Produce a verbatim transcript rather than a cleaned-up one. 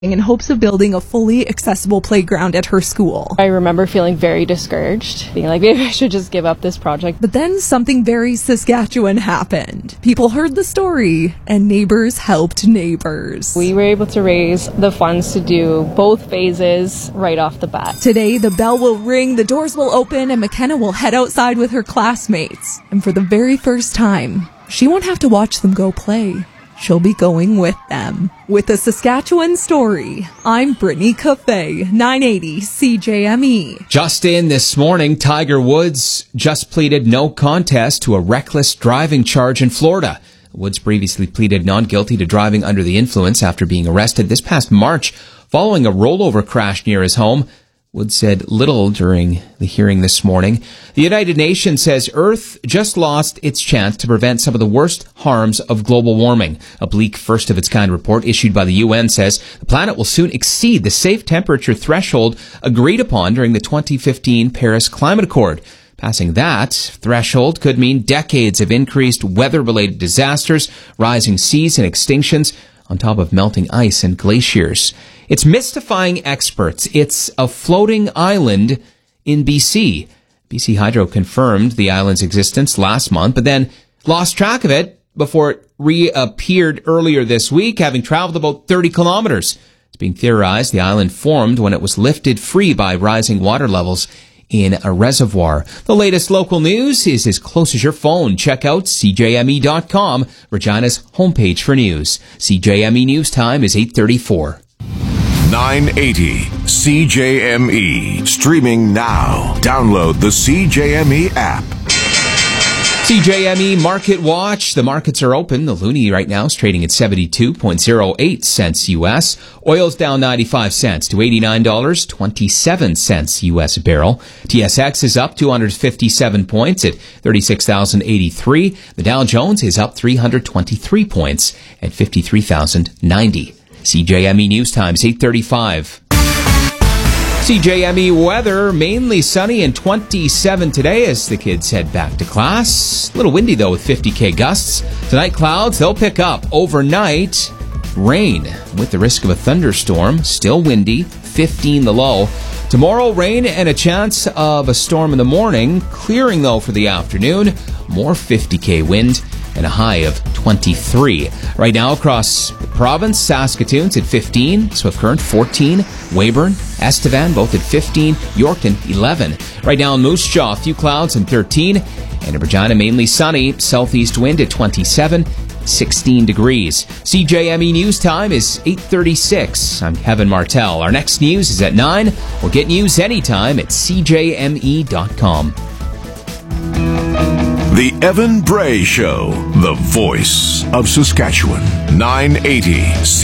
in hopes of building a fully accessible playground at her school. I remember feeling very discouraged, being like, maybe I should just give up this project. But then something very Saskatchewan happened. People heard the story, and neighbors helped neighbors. We were able to raise the funds to do both phases right off the bat. Today, the bell will ring, the doors will open, and McKenna will head outside with her classmates. And for the very first time, she won't have to watch them go play. She'll be going with them. With a Saskatchewan story, I'm Brittany Cafe, nine eighty C J M E. Just in this morning, Tiger Woods just pleaded no contest to a reckless driving charge in Florida. Woods previously pleaded not guilty to driving under the influence after being arrested this past March following a rollover crash near his home. Woods said little during the hearing this morning. The United Nations says Earth just lost its chance to prevent some of the worst harms of global warming. A bleak first-of-its-kind report issued by the U N says the planet will soon exceed the safe temperature threshold agreed upon during the twenty fifteen Paris Climate Accord. Passing that threshold could mean decades of increased weather-related disasters, rising seas and extinctions, on top of melting ice and glaciers. It's mystifying experts. It's a floating island in B C. B C Hydro confirmed the island's existence last month, but then lost track of it before it reappeared earlier this week, having traveled about thirty kilometers. It's being theorized the island formed when it was lifted free by rising water levels in a reservoir. The latest local news is as close as your phone. Check out C J M E dot com, Regina's homepage for news. C J M E News Time is eight thirty-four. nine eighty C J M E. Streaming now. Download the C J M E app. C J M E Market Watch. The markets are open. The loonie right now is trading at seventy-two point oh eight cents U S. Oil's down ninety-five cents to eighty-nine dollars and twenty-seven cents U S a barrel. T S X is up two hundred fifty-seven points at thirty-six thousand eighty-three. The Dow Jones is up three hundred twenty-three points at fifty-three thousand ninety. C J M E News Times, eight thirty-five. C J M E weather, mainly sunny and twenty-seven today as the kids head back to class. A little windy, though, with fifty K gusts. Tonight, clouds, they'll pick up. Overnight, rain with the risk of a thunderstorm. Still windy, fifteen the low. Tomorrow, rain and a chance of a storm in the morning. Clearing, though, for the afternoon. More fifty K wind and a high of twenty-three. Right now across the province, Saskatoon's at fifteen, Swift Current fourteen, Weyburn, Estevan both at fifteen, Yorkton eleven. Right now in Moose Jaw, a few clouds and thirteen, and in Regina mainly sunny, southeast wind at twenty-seven, sixteen degrees. C J M E News Time is eight thirty-six. I'm Kevin Martell. Our next news is at nine. We'll get news anytime at C J M E dot com. The Evan Bray Show, the voice of Saskatchewan. nine eighty